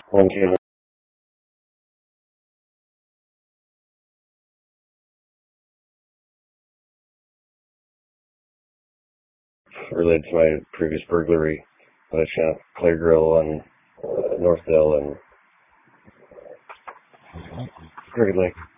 One came related to my previous burglary, which Clay Grill on Northdale and Crooked Lake.